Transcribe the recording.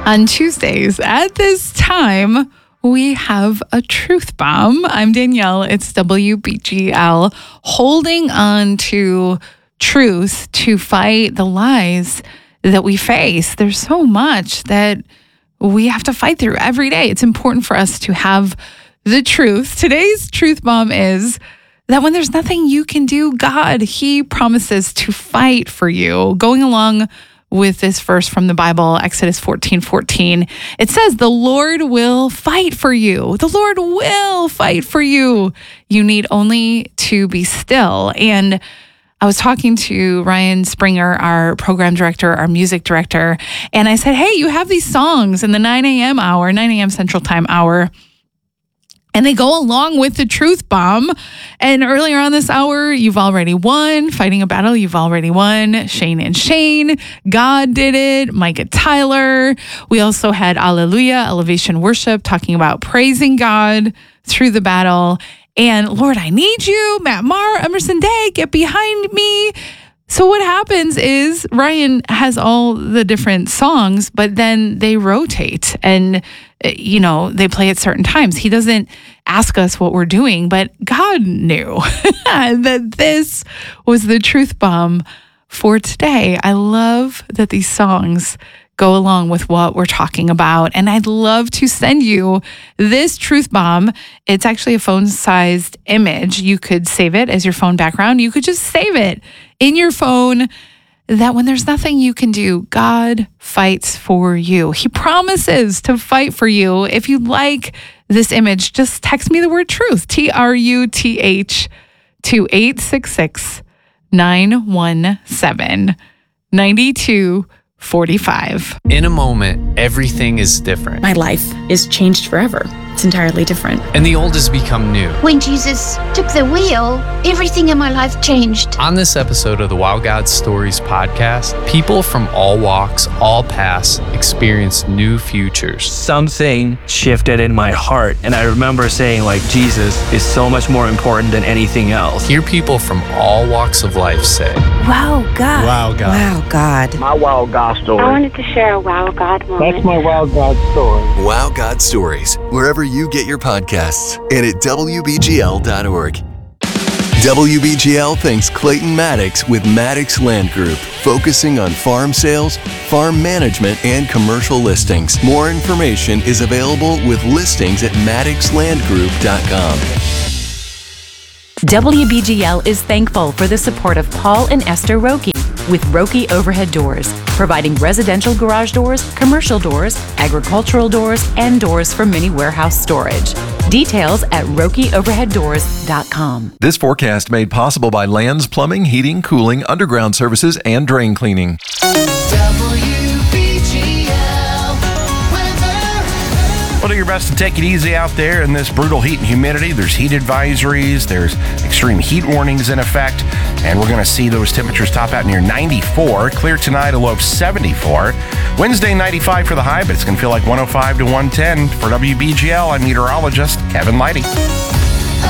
On Tuesdays at this time, we have a truth bomb. I'm Danielle. It's WBGL, holding on to truth to fight the lies that we face. There's so much that we have to fight through every day. It's important for us to have the truth. Today's truth bomb is that when there's nothing you can do, God, He promises to fight for you. Going along with this verse from the Bible, Exodus 14:14, it says, the Lord will fight for you. The Lord will fight for you. You need only to be still. And I was talking to Ryan Springer, our program director, our music director, and I said, hey, you have these songs in the 9 a.m. Central Time hour, and they go along with the truth bomb. And earlier on this hour, you've already won. Fighting a battle, you've already won. Shane and Shane, God did it. Micah Tyler. We also had Alleluia, Elevation Worship, talking about praising God through the battle. And Lord, I Need You, Matt Maher, Emerson Day, Get Behind Me. So what happens is Ryan has all the different songs, but then they rotate and, they play at certain times. He doesn't ask us what we're doing, but God knew that this was the truth bomb for today. I love that these songs go along with what we're talking about. And I'd love to send you this truth bomb. It's actually a phone-sized image. You could save it as your phone background. You could just save it in your phone, that when there's nothing you can do, God fights for you. He promises to fight for you. If you like this image, just text me the word truth, TRUTH, to 866-917-9245. In a moment, everything is different. My life is changed forever. It's entirely different. And the old has become new. When Jesus took the wheel, everything in my life changed. On this episode of the Wow God Stories podcast, people from all walks, all paths, experience new futures. Something shifted in my heart, and I remember saying, Jesus is so much more important than anything else. Hear people from all walks of life say, Wow God. Wow God. Wow God. My Wow God story. I wanted to share a Wow God moment. That's my Wow God story. Wow God Stories, wherever you get your podcasts, and at WBGL.org. WBGL thanks Clayton Maddox with Maddox Land Group, focusing on farm sales, farm management, and commercial listings. More information is available with listings at maddoxlandgroup.com. WBGL is thankful for the support of Paul and Esther Roki with Roki Overhead Doors, providing residential garage doors, commercial doors, agricultural doors, and doors for mini warehouse storage. Details at RokiOverheadDoors.com. This forecast made possible by Lands Plumbing, Heating, Cooling, Underground Services, and Drain Cleaning. Well, do your best to take it easy out there in this brutal heat and humidity. There's heat advisories, there's extreme heat warnings in effect, and we're going to see those temperatures top out near 94. Clear tonight, a low of 74. Wednesday, 95 for the high, but it's going to feel like 105 to 110. For WBGL, I'm meteorologist Kevin Leidy.